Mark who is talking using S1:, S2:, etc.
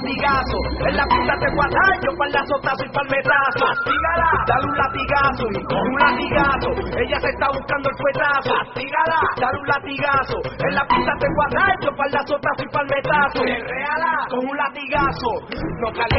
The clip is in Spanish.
S1: latigazo. En la pista te guardar, yo pa'l azotazo y pa'l metazo. Castígala, dale un latigazo y con un latigazo. Ella se está buscando el fuetazo. Castígala, dale un latigazo. En la pista te guardar, yo pa'l azotazo y pa'l metazo. Perréala con un latigazo. No calienta.